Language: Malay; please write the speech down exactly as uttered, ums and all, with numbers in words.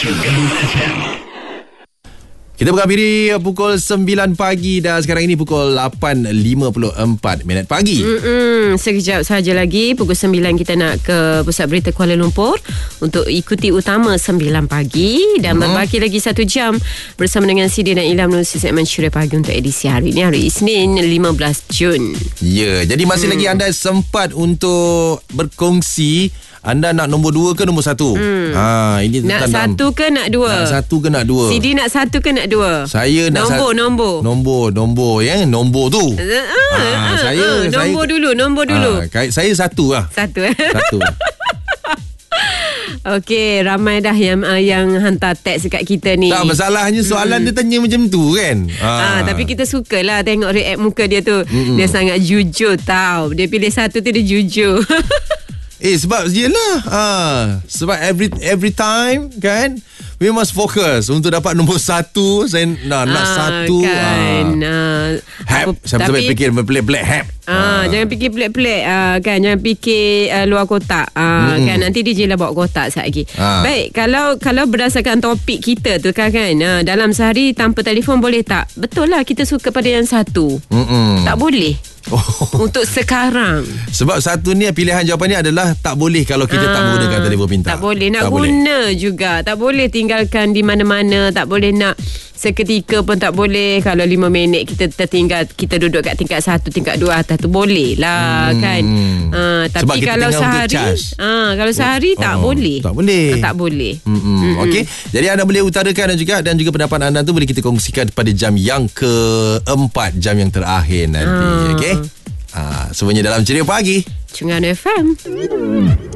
Kita menghampiri pukul sembilan pagi dan sekarang ini pukul lapan lima puluh empat minit pagi. Mm-mm. Sekejap saja lagi pukul sembilan kita nak ke Pusat Berita Kuala Lumpur untuk ikuti utama sembilan pagi dan hmm. berbaki lagi satu jam bersama dengan Sidi dan Ilham melalui segmen Syurga Pagi untuk edisi hari ini, hari Isnin lima belas Jun. Ya, jadi masih hmm. lagi anda sempat untuk berkongsi. Anda nak nombor dua ke nombor satu? Hmm. Ha, ini nak satu ke nak dua? Nak satu ke nak dua? Sidi nak satu ke nak dua? Saya nak nombor, sa- nombor. Nombor, nombor ya, nombor tu. Uh, ha, uh, saya uh, nombor saya, dulu, nombor dulu. Ha, saya satu lah. Satu. Satu. Okey, ramai dah yang uh, yang hantar teks dekat kita ni. Tak, masalahnya soalan hmm. dia tanya macam tu kan. Ha. Ah, tapi kita sukalah tengok react muka dia tu. Mm-mm. Dia sangat jujur tau. Dia pilih satu tu dia jujur. Eh sebab yelah ha, sebab every every time kan we must focus untuk dapat nombor satu. Saya nak, nak ah, satu kan ha. ah, Hap sampai fikir pelik-pelik hap ah, ha. Jangan fikir pelik-pelik ah, kan. Jangan fikir uh, luar kotak ah, hmm. kan. Nanti dia je lah bawa kotak sekejap lagi ah. Baik, kalau kalau berdasarkan topik kita tu kan, kan ah, dalam sehari tanpa telefon boleh tak? Betul lah, kita suka pada yang satu. Mm-mm. Tak boleh. Oh. Untuk sekarang. Sebab satu ni pilihan jawapan ni adalah tak boleh kalau kita ah, tak menggunakan telefon pintar. Tak boleh nak tak guna boleh. juga. Tak boleh tinggalkan di mana-mana. Tak boleh nak seketika pun tak boleh. Kalau lima minit kita tertinggal, kita duduk kat tingkat satu, tingkat dua atas tu boleh lah hmm. kan. Ah, tapi kalau sehari ah, kalau sehari oh, tak oh, boleh. Tak boleh. Ah, tak boleh. Mm-hmm. Okey. Jadi anda boleh utarakan dan juga dan juga pendapat anda tu boleh kita kongsikan pada jam yang keempat, jam yang terakhir nanti. Ah. Okey. Ah, semuanya dalam Ceria Pagi Cungan F M.